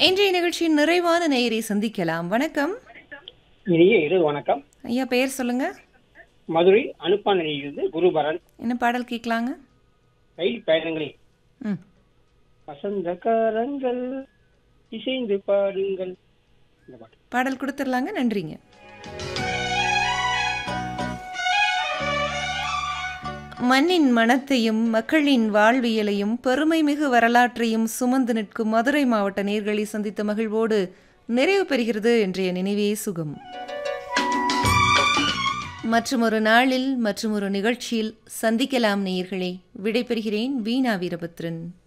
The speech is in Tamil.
இன்றைய நிகழ்ச்சியின் நிறைவான நேயரை சந்திக்கலாம். வணக்கம். இனிய இரு வணக்கம். ஐயா பெயர் சொல்லுங்க. மதுரை அனுப்பானலிலிருந்து குருபரன். என்ன பாடல் கேட்கலாங்க? ரயில் பயணங்களில் ம். வசந்த காலங்கள் இசைந்து பாடுங்கள் இந்த பாட்டு. பாடல் கொடுத்துடலாங்க. நன்றிங்க. மண்ணின் மனத்தையும் மக்களின் வாழ்வியலையும் பெருமை மிகு வரலாற்றையும் சுமந்து நிற்கும் மதுரை மாவட்ட நேயர்களை சந்தித்த மகிழ்வோடு நிறைவு பெறுகிறது இன்றைய நினைவே சுகம். மற்றுமொரு நாளில் மற்றுமொரு நிகழ்ச்சியில் சந்திக்கலாம் நேயர்களே. விடைபெறுகிறேன். வீணா வீரபத்ரன்.